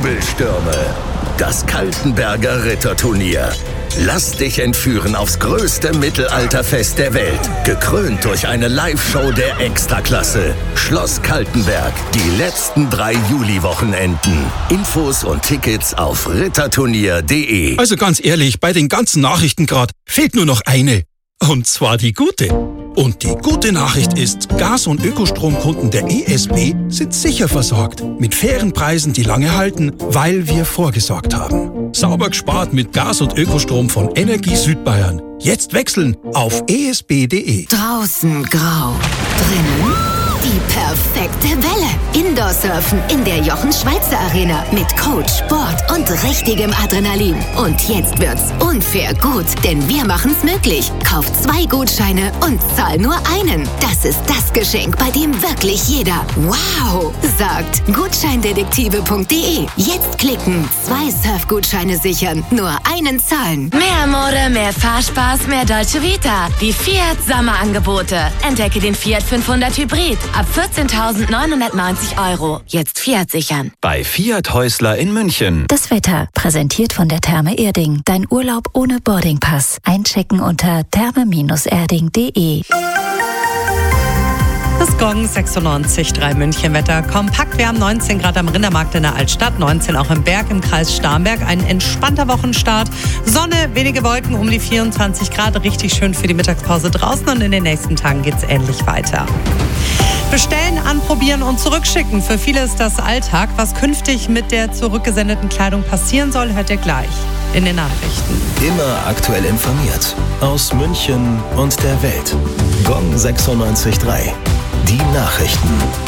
Jubelstürme. Das Kaltenberger Ritterturnier. Lass dich entführen aufs größte Mittelalterfest der Welt. Gekrönt durch eine Live-Show der Extraklasse. Schloss Kaltenberg. Die letzten 3 Juli-Wochenenden. Infos und Tickets auf ritterturnier.de. Also ganz ehrlich, bei den ganzen Nachrichten gerade fehlt nur noch eine. Und zwar die gute. Und die gute Nachricht ist, Gas- und Ökostromkunden der ESB sind sicher versorgt. Mit fairen Preisen, die lange halten, weil wir vorgesorgt haben. Sauber gespart mit Gas- und Ökostrom von Energie Südbayern. Jetzt wechseln auf esb.de. Draußen grau, drinnen die perfekte Welle. Indoor-Surfen in der Jochen-Schweizer Arena mit Coach, Sport und richtigem Adrenalin. Und jetzt wird's unfair gut, denn wir machen's möglich. Kauf 2 Gutscheine und zahl nur einen. Das ist das Geschenk, bei dem wirklich jeder wow sagt. Gutscheindetektive.de. Jetzt klicken, 2 Surfgutscheine sichern, nur einen zahlen. Mehr Mode, mehr Fahrspaß, mehr Dolce Vita. Die Fiat Sommerangebote. Entdecke den Fiat 500 Hybrid ab 14.990 €. Jetzt Fiat sichern. Bei Fiat Häusler in München. Das Wetter, präsentiert von der Therme Erding. Dein Urlaub ohne Boardingpass. Einchecken unter therme-erding.de. Das Gong 96,3 München-Wetter. Kompakt, wir haben 19 Grad am Rindermarkt in der Altstadt, 19 auch im Berg im Kreis Starnberg. Ein entspannter Wochenstart. Sonne, wenige Wolken, um die 24 Grad. Richtig schön für die Mittagspause draußen und in den nächsten Tagen geht's ähnlich weiter. Bestellen, anprobieren und zurückschicken. Für viele ist das Alltag. Was künftig mit der zurückgesendeten Kleidung passieren soll, hört ihr gleich in den Nachrichten. Immer aktuell informiert. Aus München und der Welt. Gong 96,3. Die Nachrichten.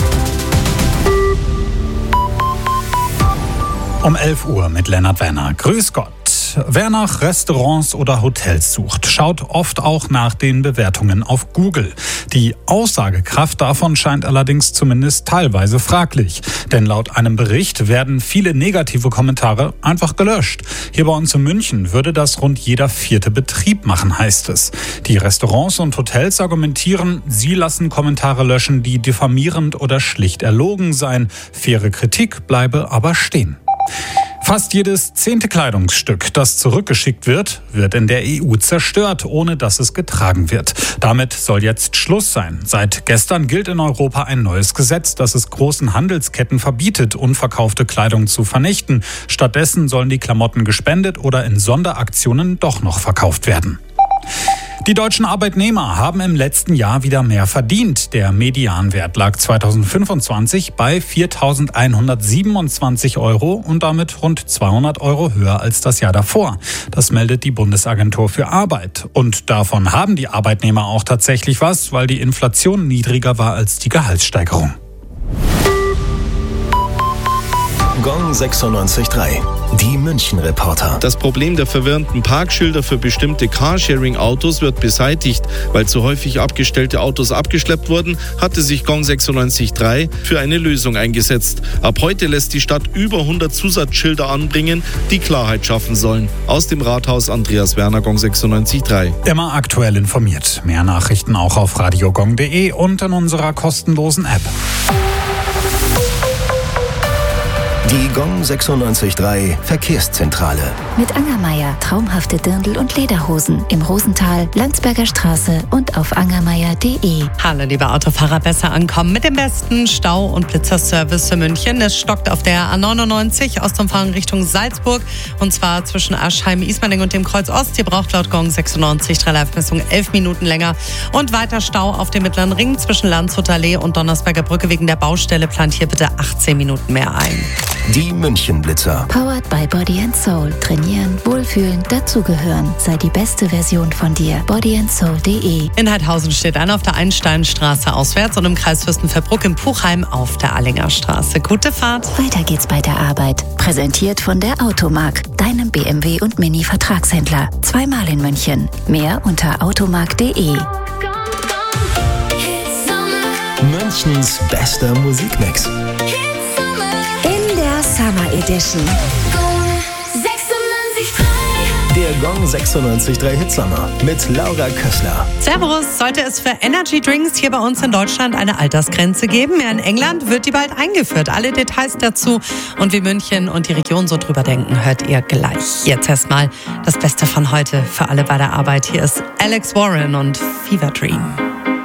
Um 11 Uhr mit Lennart Werner. Grüß Gott. Wer nach Restaurants oder Hotels sucht, schaut oft auch nach den Bewertungen auf Google. Die Aussagekraft davon scheint allerdings zumindest teilweise fraglich. Denn laut einem Bericht werden viele negative Kommentare einfach gelöscht. Hier bei uns in München würde das rund jeder 4. Betrieb machen, heißt es. Die Restaurants und Hotels argumentieren, sie lassen Kommentare löschen, die diffamierend oder schlicht erlogen seien. Faire Kritik bleibe aber stehen. Fast jedes 10. Kleidungsstück, das zurückgeschickt wird, wird in der EU zerstört, ohne dass es getragen wird. Damit soll jetzt Schluss sein. Seit gestern gilt in Europa ein neues Gesetz, das es großen Handelsketten verbietet, unverkaufte Kleidung zu vernichten. Stattdessen sollen die Klamotten gespendet oder in Sonderaktionen doch noch verkauft werden. Die deutschen Arbeitnehmer haben im letzten Jahr wieder mehr verdient. Der Medianwert lag 2025 bei 4.127 € und damit rund 200 € höher als das Jahr davor. Das meldet die Bundesagentur für Arbeit. Und davon haben die Arbeitnehmer auch tatsächlich was, weil die Inflation niedriger war als die Gehaltssteigerung. Gong 96,3. Die München-Reporter. Das Problem der verwirrenden Parkschilder für bestimmte Carsharing-Autos wird beseitigt. Weil zu häufig abgestellte Autos abgeschleppt wurden, hatte sich Gong 96,3 für eine Lösung eingesetzt. Ab heute lässt die Stadt über 100 Zusatzschilder anbringen, die Klarheit schaffen sollen. Aus dem Rathaus Andreas Werner, Gong 96,3. Immer aktuell informiert. Mehr Nachrichten auch auf radiogong.de und in unserer kostenlosen App. Die Gong 96,3 Verkehrszentrale. Mit Angermeier traumhafte Dirndl und Lederhosen im Rosental, Landsberger Straße und auf angermeier.de. Hallo, liebe Autofahrer, besser ankommen mit dem besten Stau- und Blitzerservice für München. Es stockt auf der A99 Ostumfahrung Richtung Salzburg und zwar zwischen Aschheim, Ismaning und dem Kreuz Ost. Ihr braucht laut Gong 96,3 Live-Messung 11 Minuten länger und weiter Stau auf dem Mittleren Ring zwischen Landshuter Allee und Donnersberger Brücke wegen der Baustelle. Plant hier bitte 18 Minuten mehr ein. Die München-Blitzer. Powered by Body and Soul. Trainieren, wohlfühlen, dazugehören. Sei die beste Version von dir. bodyandsoul.de. In Heidhausen steht einer auf der Einsteinstraße auswärts und im Kreis Fürstenfeldbruck in Puchheim auf der Allinger Straße. Gute Fahrt. Weiter geht's bei der Arbeit. Präsentiert von der Automark, deinem BMW und Mini-Vertragshändler. 2-mal in München. Mehr unter automark.de. Münchens bester Musikmix. In der Summer Edition. Der Der Gong 96.3 Hitsommer mit Laura Kössler. Servus, sollte es für Energy Drinks hier bei uns in Deutschland eine Altersgrenze geben? Ja, in England wird die bald eingeführt. Alle Details dazu und wie München und die Region so drüber denken, hört ihr gleich. Jetzt erstmal das Beste von heute für alle bei der Arbeit. Hier ist Alex Warren und Fever Dream.